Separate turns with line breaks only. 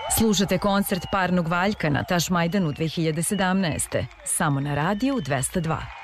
Slušate koncert Parnog Valjka na Tašmajdanu 2017. Samo na radiju 202.